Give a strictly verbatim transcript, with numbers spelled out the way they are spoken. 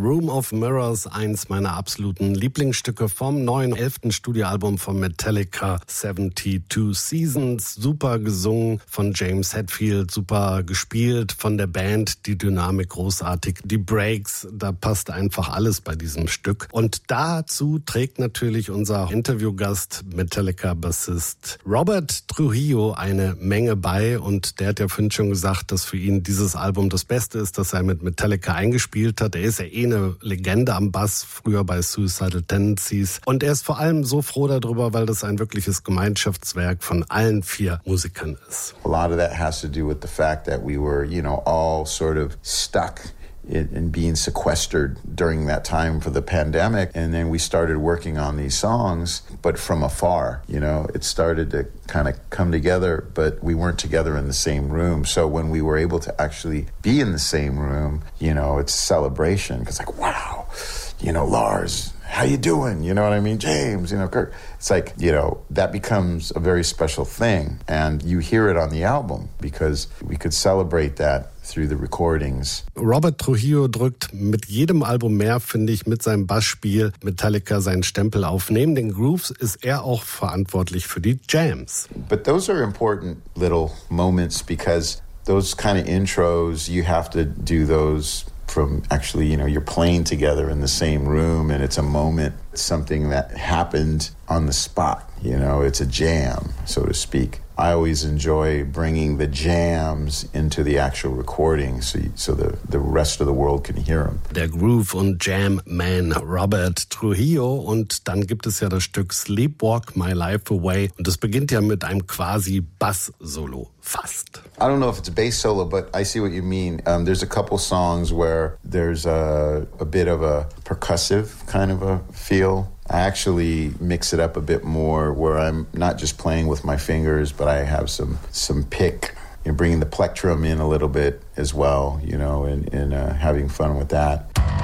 Room of Mirrors, eins meiner absoluten Lieblingsstücke vom neuen elften Studioalbum von Metallica, seventy-two Seasons. Super gesungen von James Hetfield, super gespielt von der Band, die Dynamik großartig, die Breaks, da passt einfach alles bei diesem Stück. Und dazu trägt natürlich unser Interviewgast, Metallica-Bassist Robert Trujillo, eine Menge bei. Und der hat ja vorhin schon gesagt, dass für ihn dieses Album das Beste ist, dass er mit Metallica eingespielt hat. Er ist ja eh eine Legende am Bass, früher bei Suicidal Tendencies. Und er ist vor allem so froh darüber, weil das ein wirkliches Gemeinschaftswerk von allen vier Musikern ist. A lot of that has to do with the fact that we were, you know, all sort of stuck and being sequestered during that time for the pandemic. And then we started working on these songs, but from afar, you know, it started to kind of come together, but we weren't together in the same room. So when we were able to actually be in the same room, you know, it's celebration. Because like, wow, you know, Lars, how you doing? You know what I mean? James, you know, Kirk. It's like, you know, that becomes a very special thing. And you hear it on the album because we could celebrate that through the recordings. Robert Trujillo drückt mit jedem Album mehr, finde ich, mit seinem Bassspiel Metallica seinen Stempel auf. Neben den Grooves ist er auch verantwortlich für die Jams. But those are important little moments because those kind of intros, you have to do those from actually, you know, you're playing together in the same room and it's a moment, something that happened on the spot, you know, it's a jam, so to speak. I always enjoy bringing the jams into the actual recording so, so the, the rest of the world can hear them. Der Groove- und Jam-Man Robert Trujillo. Und dann gibt es ja das Stück Sleepwalk My Life Away. Und das beginnt ja mit einem quasi Bass-Solo. Fast. I don't know if it's a bass solo, but I see what you mean. Um, there's a couple songs where there's a, a bit of a percussive kind of a feel. I actually mix it up a bit more where I'm not just playing with my fingers, but I have some some pick, you know, bringing the plectrum in a little bit as well, you know, and, and uh, having fun with that.